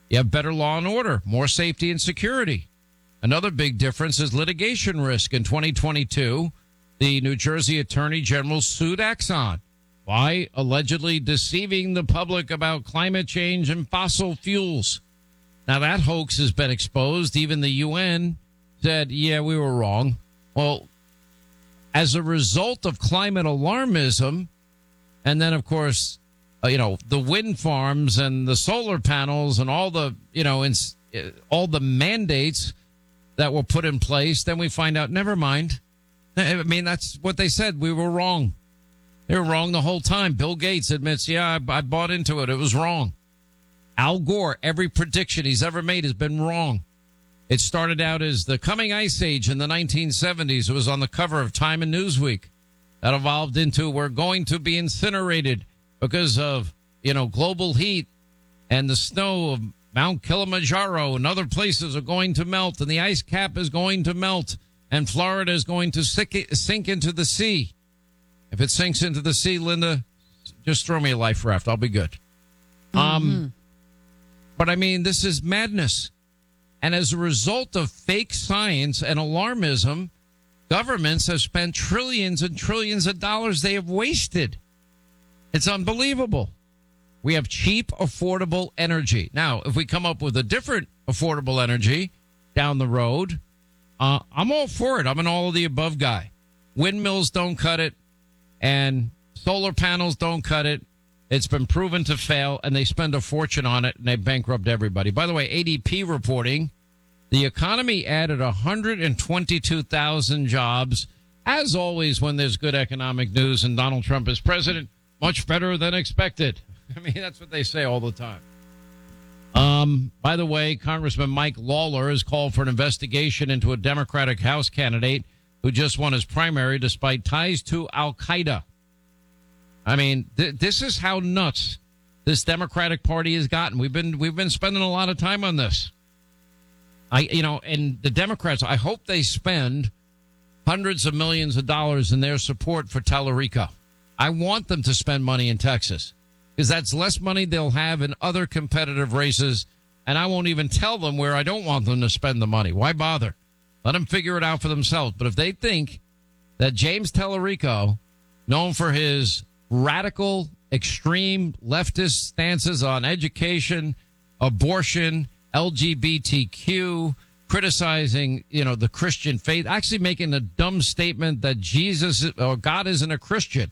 You have better law and order, more safety and security. Another big difference is litigation risk. In 2022, the New Jersey Attorney General sued Exxon. Why? Allegedly deceiving the public about climate change and fossil fuels. Now, that hoax has been exposed. Even the UN said, yeah, we were wrong. Well, as a result of climate alarmism, and then, of course, the wind farms and the solar panels and all the, all the mandates that were put in place, then we find out, never mind. I mean, that's what they said. We were wrong. They were wrong the whole time. Bill Gates admits, yeah, I bought into it. It was wrong. Al Gore, every prediction he's ever made has been wrong. It started out as the coming ice age in the 1970s. It was on the cover of Time and Newsweek. That evolved into we're going to be incinerated because of, global heat, and the snow of Mount Kilimanjaro and other places are going to melt, and the ice cap is going to melt, and Florida is going to sink into the sea. If it sinks into the sea, Linda, just throw me a life raft. I'll be good. But I mean, this is madness. And as a result of fake science and alarmism, governments have spent trillions and trillions of dollars they have wasted. It's unbelievable. We have cheap, affordable energy. Now, if we come up with a different affordable energy down the road, I'm all for it. I'm an all of the above guy. Windmills don't cut it, and solar panels don't cut it. It's been proven to fail, and they spend a fortune on it, and they bankrupt everybody. By the way, ADP reporting, the economy added 122,000 jobs. As always, when there's good economic news and Donald Trump is president, much better than expected. I mean, that's what they say all the time. By the way, Congressman Mike Lawler has called for an investigation into a Democratic House candidate who just won his primary despite ties to Al-Qaeda. I mean, this is how nuts this Democratic Party has gotten. We've been spending a lot of time on this. And the Democrats, I hope they spend hundreds of millions of dollars in their support for Tellurico. I want them to spend money in Texas, because that's less money they'll have in other competitive races, and I won't even tell them where I don't want them to spend the money. Why bother? Let them figure it out for themselves. But if they think that James Tellurico, known for his radical, extreme leftist stances on education, abortion, LGBTQ, criticizing, the Christian faith, actually making a dumb statement that Jesus or God isn't a Christian.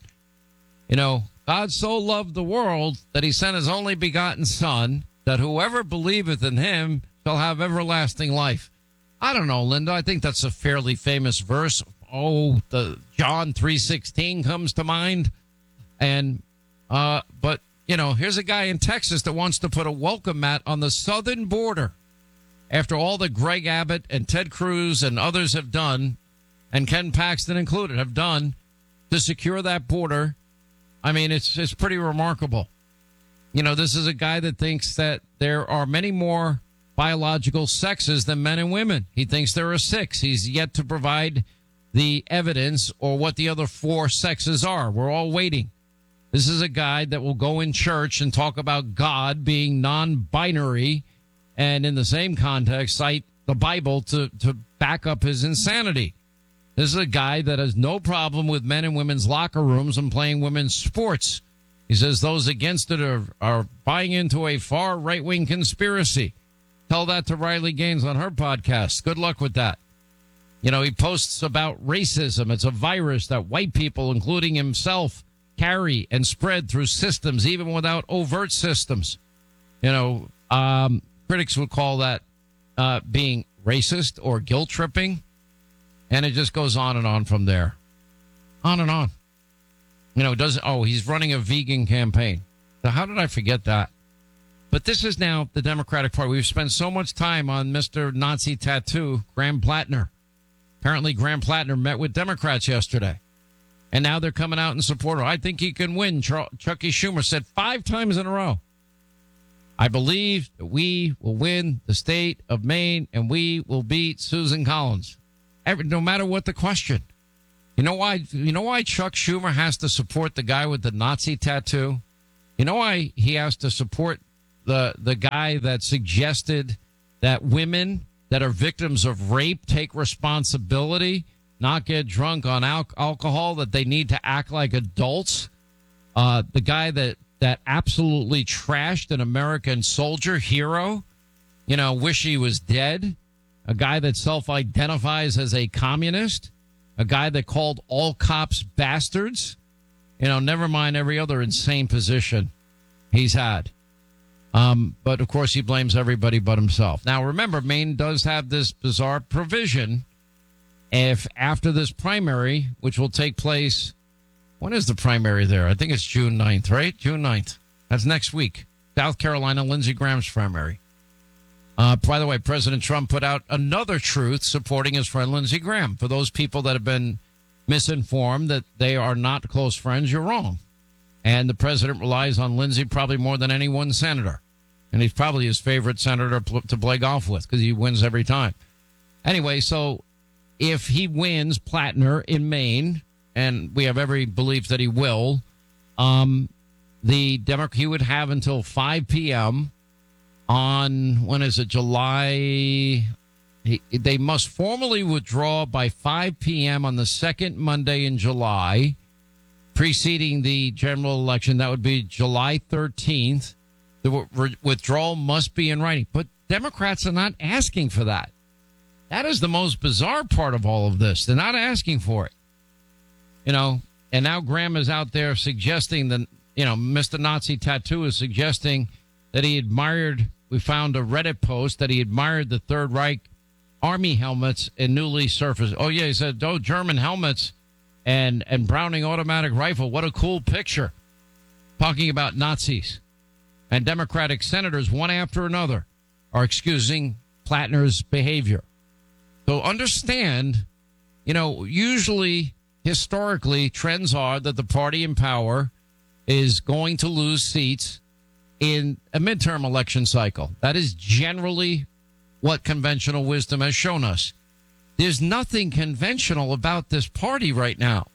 God so loved the world that he sent his only begotten Son, that whoever believeth in him shall have everlasting life. I don't know, Linda. I think that's a fairly famous verse. Oh, the John 3:16 comes to mind. And, but, here's a guy in Texas that wants to put a welcome mat on the southern border after all that Greg Abbott and Ted Cruz and others have done, and Ken Paxton included, have done to secure that border. I mean, it's pretty remarkable. This is a guy that thinks that there are many more biological sexes than men and women. He thinks there are 6. He's yet to provide the evidence or what the other 4 sexes are. We're all waiting. This is a guy that will go in church and talk about God being non-binary, and in the same context cite the Bible to back up his insanity. This is a guy that has no problem with men and women's locker rooms and playing women's sports. He says those against it are buying into a far right-wing conspiracy. Tell that to Riley Gaines on her podcast. Good luck with that. He posts about racism. It's a virus that white people, including himself, carry and spread through systems, even without overt systems. Critics would call that being racist or guilt tripping. And it just goes on and on from there. On and on. He's running a vegan campaign. So how did I forget that? But this is now the Democratic Party. We've spent so much time on Mr. Nazi Tattoo, Graham Plattner. Apparently, Graham Plattner met with Democrats yesterday. And now they're coming out in support of him. I think he can win. Chucky Schumer said 5 times in a row, I believe that we will win the state of Maine and we will beat Susan Collins. No matter what the question. You know why Chuck Schumer has to support the guy with the Nazi tattoo? You know why he has to support the guy that suggested that women that are victims of rape take responsibility, not get drunk on alcohol, that they need to act like adults. The guy that absolutely trashed an American soldier hero, wish he was dead. A guy that self-identifies as a communist. A guy that called all cops bastards. Never mind every other insane position he's had. But, of course, he blames everybody but himself. Now, remember, Maine does have this bizarre provision. If after this primary, which will take place, when is the primary there? I think it's June 9th, right? June 9th. That's next week. South Carolina, Lindsey Graham's primary. By the way, President Trump put out another truth supporting his friend Lindsey Graham. For those people that have been misinformed that they are not close friends, you're wrong. And the president relies on Lindsey probably more than any one senator. And he's probably his favorite senator to play golf with because he wins every time. Anyway, so if he wins Plattner in Maine, and we have every belief that he will, he would have until 5 p.m. on, when is it, July? They must formally withdraw by 5 p.m. on the second Monday in July, preceding the general election. That would be July 13th. The withdrawal must be in writing. But Democrats are not asking for that. That is the most bizarre part of all of this. They're not asking for it. And now Graham is out there suggesting that, Mr. Nazi Tattoo is suggesting that he admired, we found a Reddit post that he admired the Third Reich Army helmets and newly surfaced. Oh, yeah, he said, German helmets and Browning automatic rifle. What a cool picture. Talking about Nazis. And Democratic senators, one after another, are excusing Plattner's behavior. So understand, usually, historically, trends are that the party in power is going to lose seats in a midterm election cycle. That is generally what conventional wisdom has shown us. There's nothing conventional about this party right now.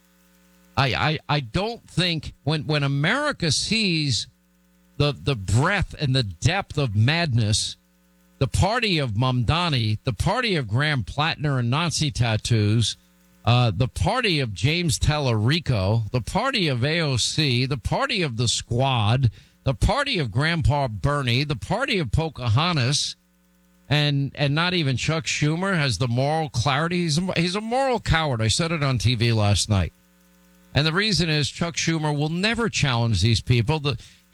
I don't think when America sees the breadth and the depth of madness, the party of Mamdani, the party of Graham Plattner and Nazi tattoos, the party of James Tallarico, the party of AOC, the party of the Squad, the party of Grandpa Bernie, the party of Pocahontas, and not even Chuck Schumer has the moral clarity. He's a moral coward. I said it on TV last night. And the reason is Chuck Schumer will never challenge these people.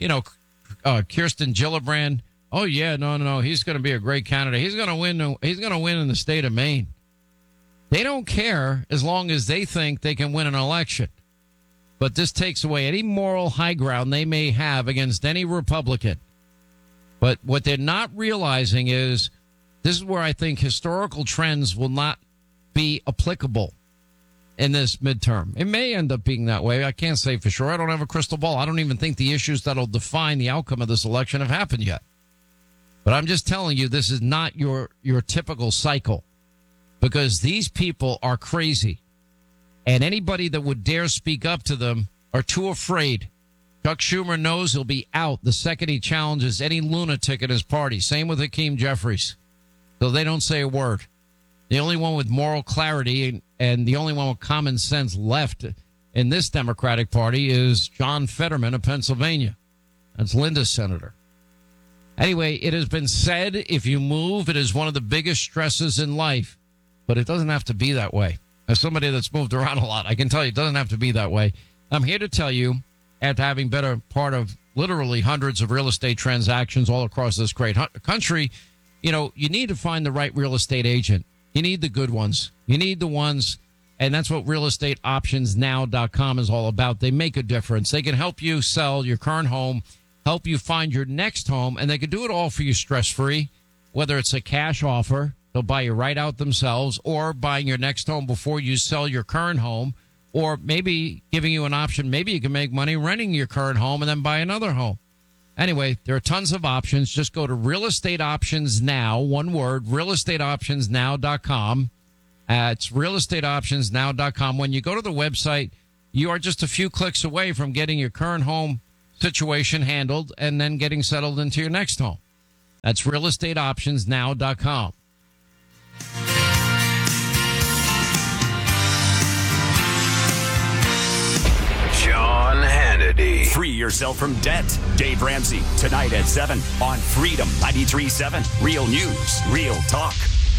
Kirsten Gillibrand, oh, yeah, no, he's going to be a great candidate. He's going to win. He's going to win in the state of Maine. They don't care as long as they think they can win an election. But this takes away any moral high ground they may have against any Republican. But what they're not realizing is this is where I think historical trends will not be applicable in this midterm. It may end up being that way. I can't say for sure. I don't have a crystal ball. I don't even think the issues that'll define the outcome of this election have happened yet. But I'm just telling you, this is not your typical cycle because these people are crazy. And anybody that would dare speak up to them are too afraid. Chuck Schumer knows he'll be out the second he challenges any lunatic in his party. Same with Hakeem Jeffries. So they don't say a word. The only one with moral clarity and the only one with common sense left in this Democratic Party is John Fetterman of Pennsylvania. That's Linda's senator. Anyway, it has been said if you move, it is one of the biggest stresses in life. But it doesn't have to be that way. As somebody that's moved around a lot, I can tell you it doesn't have to be that way. I'm here to tell you, after having been a part of literally hundreds of real estate transactions all across this great country, you need to find the right real estate agent. You need the good ones. You need the ones, and that's what realestateoptionsnow.com is all about. They make a difference. They can help you sell your current home, help you find your next home, and they can do it all for you stress-free, whether it's a cash offer, they'll buy you right out themselves, or buying your next home before you sell your current home, or maybe giving you an option. Maybe you can make money renting your current home and then buy another home. Anyway, there are tons of options. Just go to Real Estate Options Now, one word, realestateoptionsnow.com. It's realestateoptionsnow.com. When you go to the website, you are just a few clicks away from getting your current home situation handled and then getting settled into your next home. That's realestateoptionsnow.com. Sean Hannity. Free yourself from debt. Dave Ramsey, tonight at 7 on Freedom 93.7. Real news, real talk.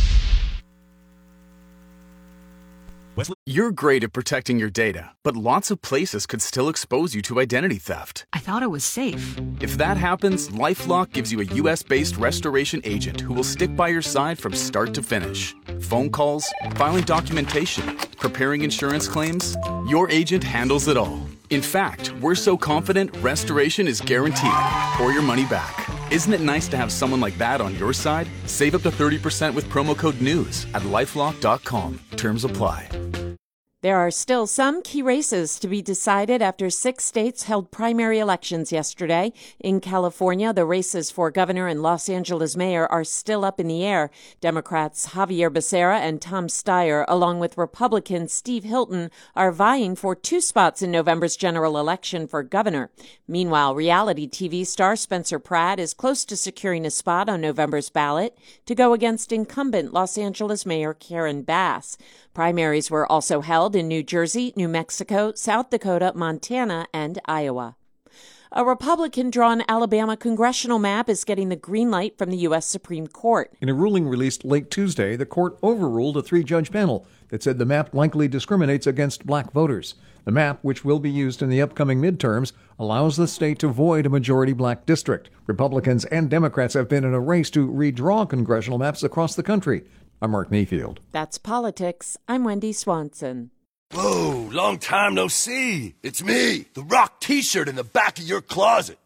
You're great at protecting your data, but lots of places could still expose you to identity theft. I thought it was safe. If that happens, LifeLock gives you a U.S.-based restoration agent who will stick by your side from start to finish. Phone calls, filing documentation, preparing insurance claims, your agent handles it all. In fact, we're so confident restoration is guaranteed or your money back. Isn't it nice to have someone like that on your side? Save up to 30% with promo code NEWS at LifeLock.com. Terms apply. There are still some key races to be decided after 6 states held primary elections yesterday. In California, the races for governor and Los Angeles mayor are still up in the air. Democrats Javier Becerra and Tom Steyer, along with Republican Steve Hilton, are vying for 2 spots in November's general election for governor. Meanwhile, reality TV star Spencer Pratt is close to securing a spot on November's ballot to go against incumbent Los Angeles Mayor Karen Bass. Primaries were also held in New Jersey, New Mexico, South Dakota, Montana, and Iowa. A Republican-drawn Alabama congressional map is getting the green light from the U.S. Supreme Court. In a ruling released late Tuesday, the court overruled a 3-judge panel that said the map likely discriminates against black voters. The map, which will be used in the upcoming midterms, allows the state to void a majority black district. Republicans and Democrats have been in a race to redraw congressional maps across the country. I'm Mark Mayfield. That's politics. I'm Wendy Swanson. Whoa, long time no see. It's me, the Rock t-shirt in the back of your closet.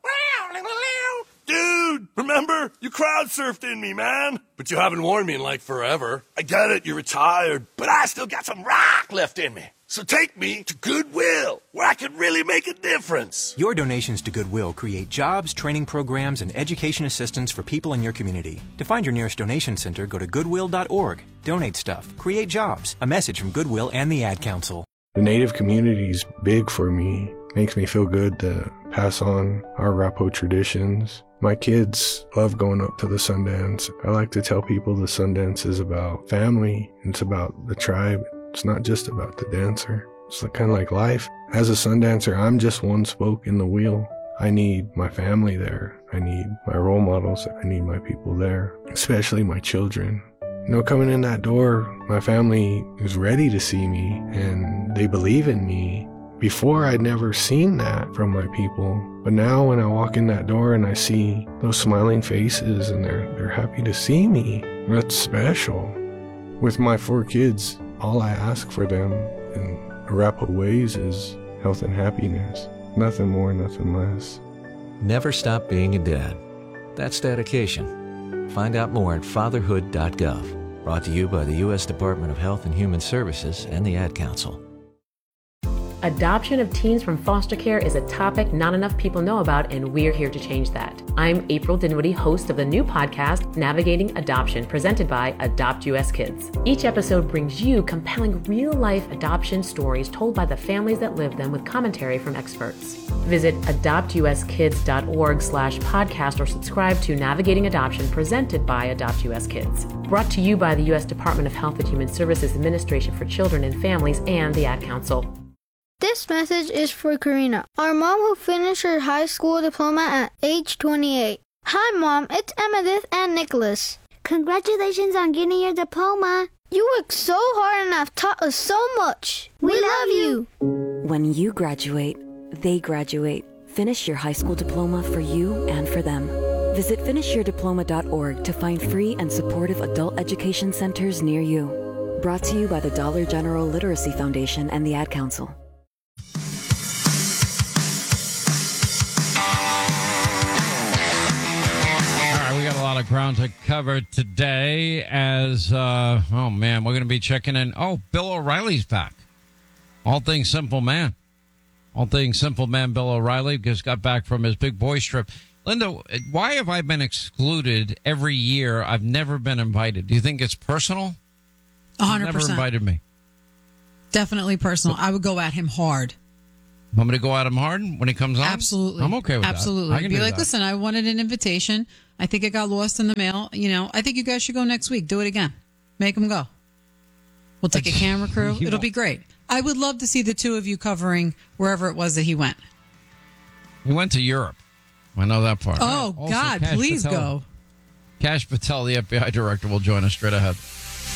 Dude, remember? You crowd surfed in me, man. But you haven't worn me in like forever. I get it, you're retired, but I still got some rock left in me. So take me to Goodwill, where I can really make a difference. Your donations to Goodwill create jobs, training programs, and education assistance for people in your community. To find your nearest donation center, go to goodwill.org. Donate stuff. Create jobs. A message from Goodwill and the Ad Council. The Native community is big for me. Makes me feel good to pass on our Arapaho traditions. My kids love going up to the Sundance. I like to tell people the Sundance is about family. It's about the tribe. It's not just about the dancer. It's kind of like life. As a Sundancer, I'm just one spoke in the wheel. I need my family there. I need my role models. I need my people there, especially my children. You know, coming in that door, my family is ready to see me and they believe in me. Before, I'd never seen that from my people. But now when I walk in that door and I see those smiling faces and they're happy to see me, that's special. With my 4 kids, all I ask for them in Arapaho ways is health and happiness. Nothing more, nothing less. Never stop being a dad. That's dedication. Find out more at fatherhood.gov. Brought to you by the U.S. Department of Health and Human Services and the Ad Council. Adoption of teens from foster care is a topic not enough people know about, and we're here to change that. I'm April Dinwiddie, host of the new podcast, Navigating Adoption, presented by Adopt US Kids. Each episode brings you compelling real-life adoption stories told by the families that live them with commentary from experts. Visit adoptuskids.org/podcast or subscribe to Navigating Adoption, presented by Adopt US Kids. Brought to you by the U.S. Department of Health and Human Services Administration for Children and Families and the Ad Council. This message is for Karina, our mom who finished her high school diploma at age 28. Hi, Mom. It's Emmettith and Nicholas. Congratulations on getting your diploma. You worked so hard and have taught us so much. We love you. When you graduate, they graduate. Finish your high school diploma for you and for them. Visit finishyourdiploma.org to find free and supportive adult education centers near you. Brought to you by the Dollar General Literacy Foundation and the Ad Council. We got a lot of ground to cover today as, we're going to be checking in. Oh, Bill O'Reilly's back. All Things Simple Man. All Things Simple Man Bill O'Reilly just got back from his big boys trip. Linda, why have I been excluded every year? I've never been invited. Do you think it's personal? 100%. Never invited me. Definitely personal. I would go at him hard. Want me to go Adam Harden when he comes on? Absolutely. I'm okay with Absolutely. that. I can Be do like, that. listen, I wanted an invitation. I think it got lost in the mail. I think you guys should go next week. Do it again. Make them go. We'll take a camera crew. It'll be great. I would love to see the two of you covering wherever it was that he went. He went to Europe. I know that part. Oh, Also, God, Kash please Patel. go. Kash Patel, the FBI director, will join us straight ahead.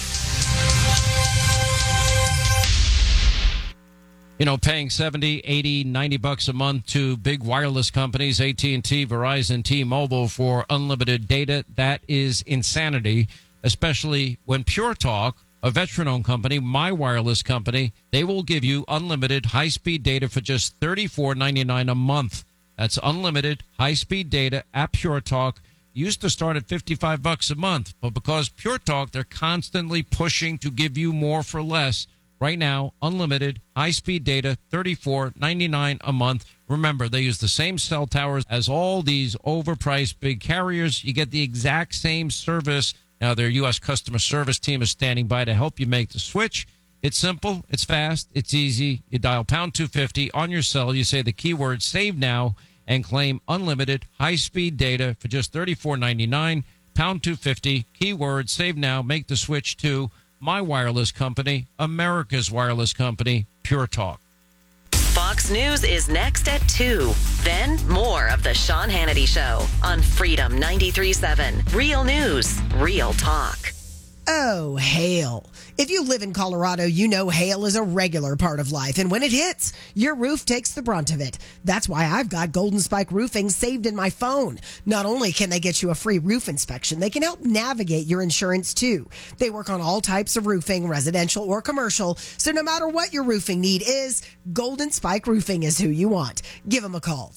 Paying $70, $80, $90 a month to big wireless companies, AT&T, Verizon, T-Mobile for unlimited data, that is insanity, especially when Pure Talk, a veteran-owned company, my wireless company, they will give you unlimited high-speed data for just $34.99 a month. That's unlimited high-speed data at Pure Talk. Used to start at $55 a month, but because Pure Talk, they're constantly pushing to give you more for less. Right now, unlimited high-speed data, $34.99 a month. Remember, they use the same cell towers as all these overpriced big carriers. You get the exact same service. Now, their U.S. customer service team is standing by to help you make the switch. It's simple, it's fast, it's easy. You dial pound 250 on your cell. You say the keyword save now and claim unlimited high-speed data for just $34.99. Pound 250, keyword save now. Make the switch to my wireless company, America's wireless company, Pure Talk. Fox News is next at 2. Then more of the Sean Hannity Show on Freedom 93.7. Real news, real talk. Oh, hail. If you live in Colorado, you know hail is a regular part of life, and when it hits, your roof takes the brunt of it. That's why I've got Golden Spike Roofing saved in my phone. Not only can they get you a free roof inspection, they can help navigate your insurance too. They work on all types of roofing, residential or commercial, so no matter what your roofing need is, Golden Spike Roofing is who you want. Give them a call,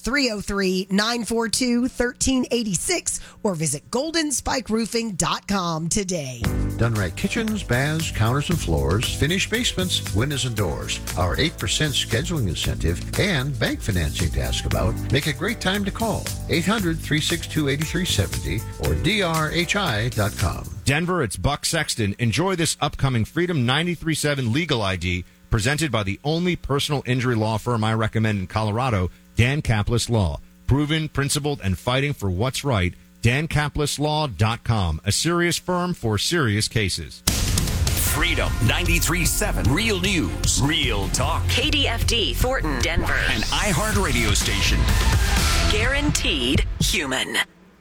303-942-1386, or visit goldenspikeroofing.com today. Done right kitchens, baths, counters and floors, finished basements, windows and doors. Our 8% scheduling incentive and bank financing to ask about make a great time to call. 800-362-8370 or drhi.com. Denver, it's Buck Sexton. Enjoy this upcoming Freedom 93.7 Legal ID presented by the only personal injury law firm I recommend in Colorado, Dan Caplis Law. Proven, principled, and fighting for what's right. DanCaplisLaw.com, a serious firm for serious cases. Freedom 93.7. Real news, real talk. KDFD, Thornton, Denver. An iHeart radio station. Guaranteed human.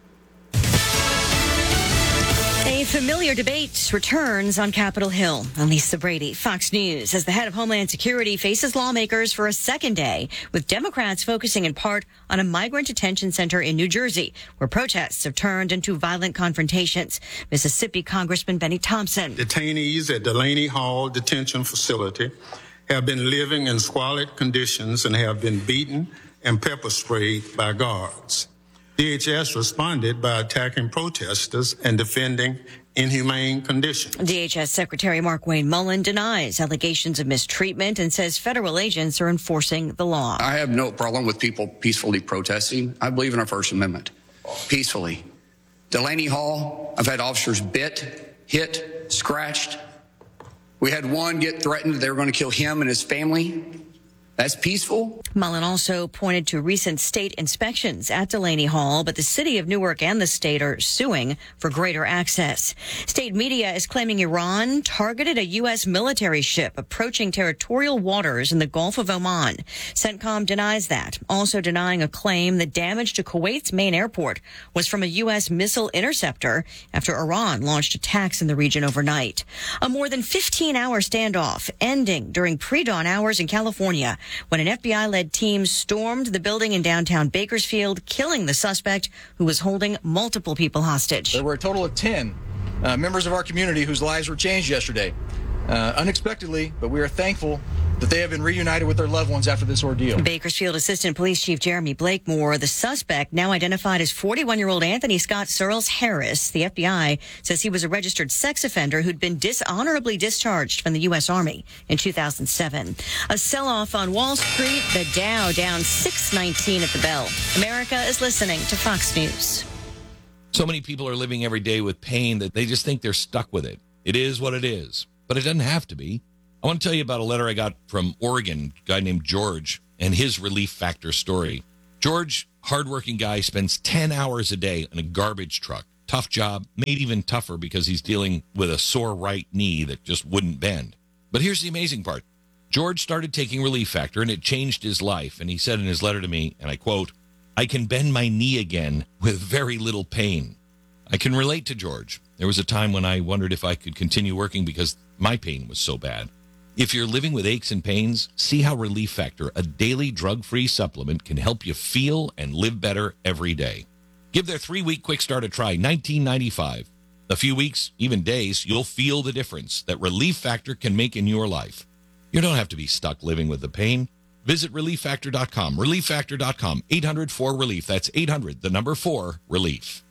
A familiar debate returns on Capitol Hill. I'm Lisa Brady, Fox News, as the head of Homeland Security faces lawmakers for a second day, with Democrats focusing in part on a migrant detention center in New Jersey, where protests have turned into violent confrontations. Mississippi Congressman Benny Thompson. Detainees at Delaney Hall Detention Facility have been living in squalid conditions and have been beaten and pepper sprayed by guards. DHS responded by attacking protesters and defending inhumane conditions. DHS Secretary Mark Wayne Mullen denies allegations of mistreatment and says federal agents are enforcing the law. I have no problem with people peacefully protesting. I believe in our First Amendment. Peacefully. Delaney Hall, I've had officers bit, hit, scratched. We had one get threatened they were going to kill him and his family. That's peaceful. Mullen also pointed to recent state inspections at Delaney Hall, but the city of Newark and the state are suing for greater access. State media is claiming Iran targeted a U.S. military ship approaching territorial waters in the Gulf of Oman. CENTCOM denies that, also denying a claim that damage to Kuwait's main airport was from a U.S. missile interceptor after Iran launched attacks in the region overnight. A more than 15-hour standoff ending during pre-dawn hours in California, when an FBI-led team stormed the building in downtown Bakersfield, killing the suspect who was holding multiple people hostage. There were a total of 10 members of our community whose lives were changed yesterday. Unexpectedly, but we are thankful that they have been reunited with their loved ones after this ordeal. Bakersfield Assistant Police Chief Jeremy Blakemore, the suspect, now identified as 41-year-old Anthony Scott Searles Harris. The FBI says he was a registered sex offender who'd been dishonorably discharged from the U.S. Army in 2007. A sell-off on Wall Street, the Dow down 619 at the bell. America is listening to Fox News. So many people are living every day with pain that they just think they're stuck with it. It is what it is, but it doesn't have to be. I want to tell you about a letter I got from Oregon, a guy named George, and his Relief Factor story. George, hardworking guy, spends 10 hours a day on a garbage truck. Tough job, made even tougher because he's dealing with a sore right knee that just wouldn't bend. But here's the amazing part. George started taking Relief Factor, and it changed his life. And he said in his letter to me, and I quote, "I can bend my knee again with very little pain." I can relate to George. There was a time when I wondered if I could continue working because my pain was so bad. If you're living with aches and pains, see how Relief Factor, a daily drug-free supplement, can help you feel and live better every day. Give their 3-week quick start a try, $19.95. A few weeks, even days, you'll feel the difference that Relief Factor can make in your life. You don't have to be stuck living with the pain. Visit ReliefFactor.com. ReliefFactor.com. 800-4-RELIEF. That's 800-4-RELIEF.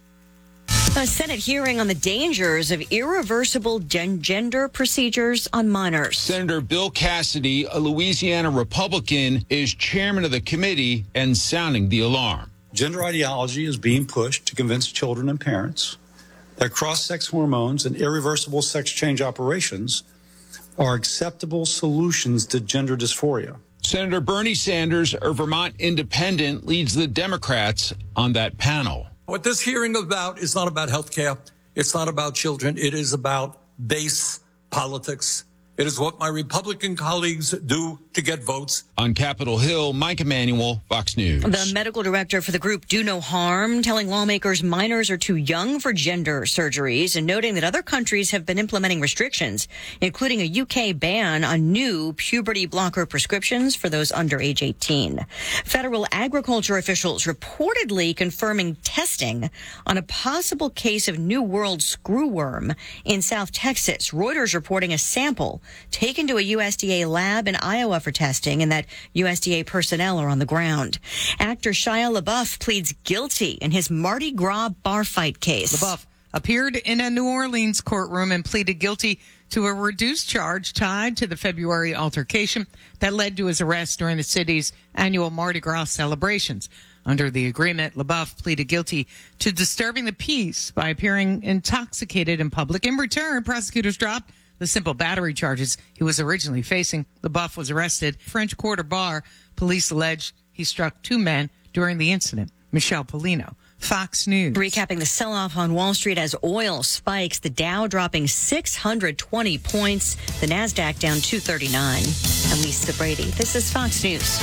A Senate hearing on the dangers of irreversible gender procedures on minors. Senator Bill Cassidy, a Louisiana Republican, is chairman of the committee and sounding the alarm. Gender ideology is being pushed to convince children and parents that cross-sex hormones and irreversible sex change operations are acceptable solutions to gender dysphoria. Senator Bernie Sanders, a Vermont independent, leads the Democrats on that panel. What this hearing is not about health care. It's not about children. It is about base politics. It is what my Republican colleagues do to get votes. On Capitol Hill, Mike Emanuel, Fox News. The medical director for the group Do No Harm telling lawmakers minors are too young for gender surgeries and noting that other countries have been implementing restrictions, including a UK ban on new puberty blocker prescriptions for those under age 18. Federal agriculture officials reportedly confirming testing on a possible case of New World screwworm in South Texas. Reuters reporting a sample taken to a USDA lab in Iowa for testing and that USDA personnel are on the ground. Actor Shia LaBeouf pleads guilty in his Mardi Gras bar fight case. LaBeouf appeared in a New Orleans courtroom and pleaded guilty to a reduced charge tied to the February altercation that led to his arrest during the city's annual Mardi Gras celebrations. Under the agreement, LaBeouf pleaded guilty to disturbing the peace by appearing intoxicated in public. In return, prosecutors dropped the simple battery charges he was originally facing. LaBeouf was arrested. French Quarter bar. Police alleged he struck 2 men during the incident. Michelle Polino, Fox News. Recapping the sell-off on Wall Street as oil spikes. The Dow dropping 620 points. The NASDAQ down 239. I'm Lisa Brady. This is Fox News.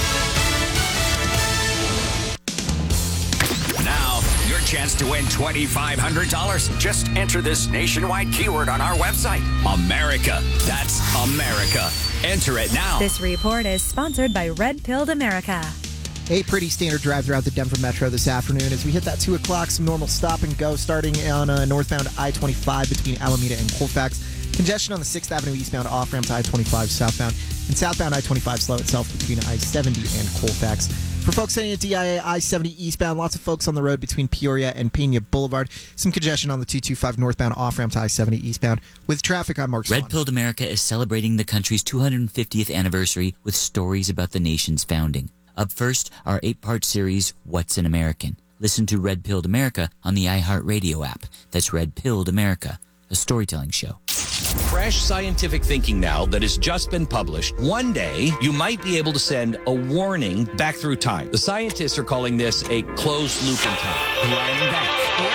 Now, your chance to win $2,500. Just enter this nationwide keyword on our website. America. That's America. Enter it now. This report is sponsored by Red Pilled America. A pretty standard drive throughout the Denver Metro this afternoon. As we hit that 2 o'clock, some normal stop and go starting on northbound I-25 between Alameda and Colfax. Congestion on the 6th Avenue eastbound off-ramp to I-25 southbound. And southbound I-25 slow itself between I-70 and Colfax. For folks heading at DIA I-70 eastbound, lots of folks on the road between Peoria and Pena Boulevard. Some congestion on the 225 northbound off-ramp to I-70 eastbound. With traffic, I'm Mark Swan. Red Pilled America is celebrating the country's 250th anniversary with stories about the nation's founding. Up first, our 8-part series, What's an American? Listen to Red Pilled America on the iHeartRadio app. That's Red Pilled America, a storytelling show. Fresh scientific thinking now that has just been published. One day, you might be able to send a warning back through time. The scientists are calling this a closed loop in time. Rewinding back.